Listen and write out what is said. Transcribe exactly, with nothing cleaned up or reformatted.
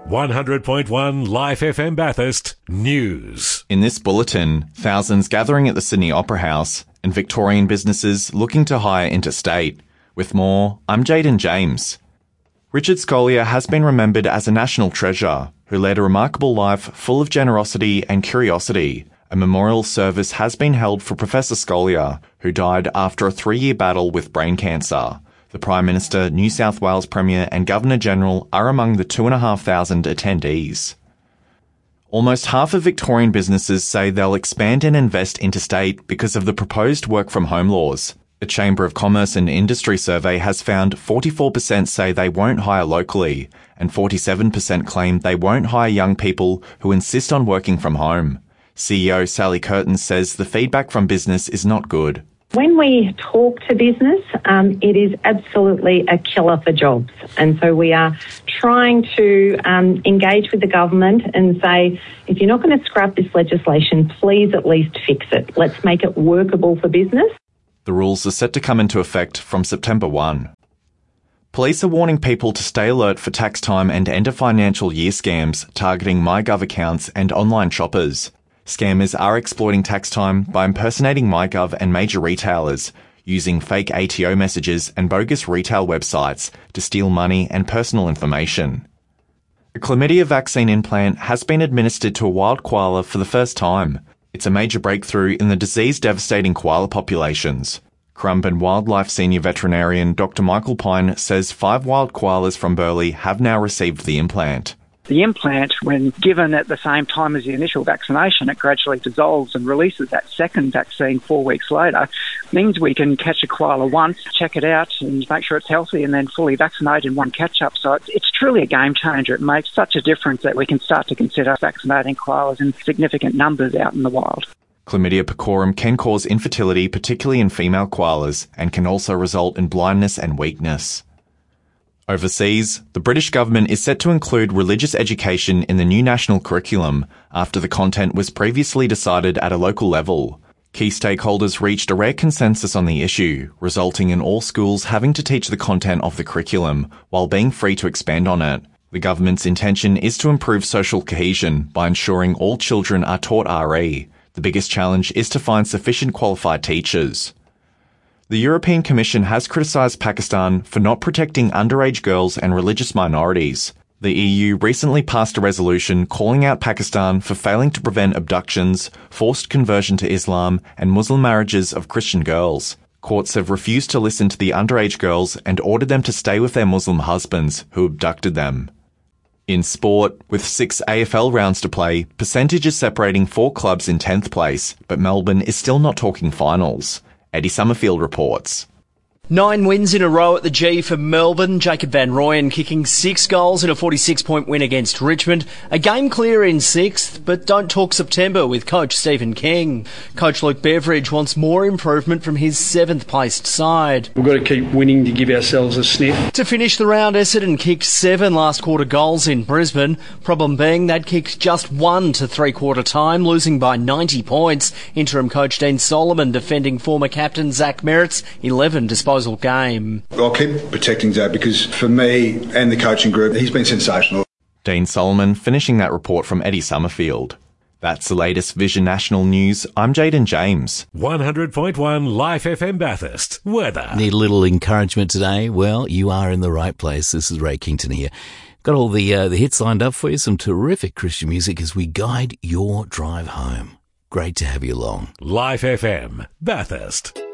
one hundred point one Life F M Bathurst News. In this bulletin, thousands gathering at the Sydney Opera House and Victorian businesses looking to hire interstate. With more, I'm Jaden James. Richard Scolia has been remembered as a national treasure who led a remarkable life full of generosity and curiosity. A memorial service has been held for Professor Scolia, who died after a three-year battle with brain cancer. The Prime Minister, New South Wales Premier and Governor-General are among the two thousand five hundred attendees. Almost half of Victorian businesses say they'll expand and invest interstate because of the proposed work-from-home laws. A Chamber of Commerce and Industry survey has found forty-four percent say they won't hire locally, and forty-seven percent claim they won't hire young people who insist on working from home. C E O Sally Curtin says the feedback from business is not good. When we talk to business, um, it is absolutely a killer for jobs. And so we are trying to um, engage with the government and say, if you're not going to scrap this legislation, please at least fix it. Let's make it workable for business. The rules are set to come into effect from September first. Police are warning people to stay alert for tax time and end of financial year scams targeting MyGov accounts and online shoppers. Scammers are exploiting tax time by impersonating MyGov and major retailers, using fake A T O messages and bogus retail websites to steal money and personal information. A chlamydia vaccine implant has been administered to a wild koala for the first time. It's a major breakthrough in the disease-devastating koala populations. Currumbin Wildlife Senior Veterinarian Doctor Michael Pine says five wild koalas from Burleigh have now received the implant. The implant, when given at the same time as the initial vaccination, it gradually dissolves and releases that second vaccine four weeks later, means we can catch a koala once, check it out and make sure it's healthy and then fully vaccinate in one catch-up. So it's, it's truly a game changer. It makes such a difference that we can start to consider vaccinating koalas in significant numbers out in the wild. Chlamydia pecorum can cause infertility, particularly in female koalas, and can also result in blindness and weakness. Overseas, the British government is set to include religious education in the new national curriculum after the content was previously decided at a local level. Key stakeholders reached a rare consensus on the issue, resulting in all schools having to teach the content of the curriculum while being free to expand on it. The government's intention is to improve social cohesion by ensuring all children are taught R E. The biggest challenge is to find sufficient qualified teachers. The European Commission has criticised Pakistan for not protecting underage girls and religious minorities. The E U recently passed a resolution calling out Pakistan for failing to prevent abductions, forced conversion to Islam, and Muslim marriages of Christian girls. Courts have refused to listen to the underage girls and ordered them to stay with their Muslim husbands who abducted them. In sport, with six A F L rounds to play, percentage is separating four clubs in tenth place, but Melbourne is still not talking finals. Eddie Summerfield reports. Nine wins in a row at the G for Melbourne. Jacob Van Rooyen kicking six goals in a forty-six point win against Richmond. A game clear in sixth, but don't talk September with coach Stephen King. Coach Luke Beveridge wants more improvement from his seventh placed side. We've got to keep winning to give ourselves a sniff. To finish the round, Essendon kicked seven last quarter goals in Brisbane. Problem being they'd kicked just one to three quarter time, losing by ninety points. Interim coach Dean Solomon defending former captain Zach Merritt's eleven disposal game. I'll keep protecting Zach because for me and the coaching group, he's been sensational. Dean Solomon finishing that report from Eddie Summerfield. That's the latest Vision National News. I'm Jaden James. one hundred point one Life F M Bathurst. Weather. Need a little encouragement today? Well, you are in the right place. This is Ray Kington here. Got all the uh, the hits lined up for you. Some terrific Christian music as we guide your drive home. Great to have you along. Life F M Bathurst.